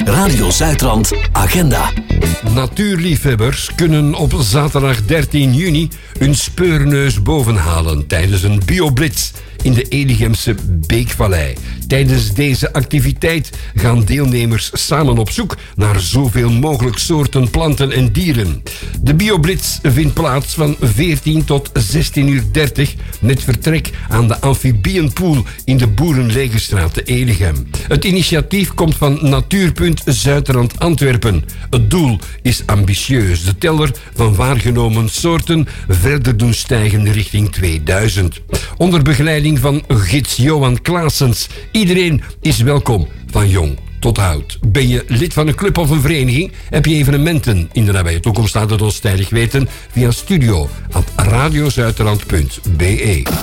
Radio Zuidrand Agenda. Natuurliefhebbers kunnen op zaterdag 13 juni hun speurneus bovenhalen tijdens een bioblitz in de Eligemse Beekvallei. Tijdens deze activiteit gaan deelnemers samen op zoek naar zoveel mogelijk soorten planten en dieren. De bioblitz vindt plaats van 14 tot 16:30 met vertrek aan de Amfibieënpoel in de Boerenlegerstraat te Eligem. Het initiatief komt van Natuurpunt Zuidrand Antwerpen. Het doel is ambitieus. De teller van waargenomen soorten verder doen stijgen richting 2000. Onder begeleiding van gids Johan Klaasens. Iedereen is welkom, van jong tot oud. Ben je lid van een club of een vereniging? Heb je evenementen in de nabije toekomst? Laat het ons tijdig weten via studio@radiozuiderland.be.